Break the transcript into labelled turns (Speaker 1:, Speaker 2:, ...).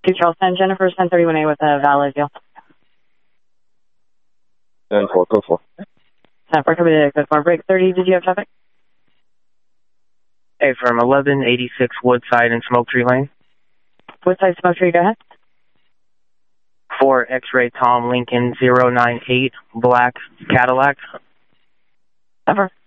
Speaker 1: 2 Charleston, Jennifer, 1031A with a valid deal.
Speaker 2: 10-4, go for.
Speaker 1: 10-4, copy the code 4, break 30, did you have traffic?
Speaker 3: Hey, from 1186 Woodside and Smoke Tree Lane.
Speaker 1: Woodside, Smoke Tree, go ahead.
Speaker 3: 4 X-Ray Tom Lincoln 098 Black Cadillac.
Speaker 1: Over.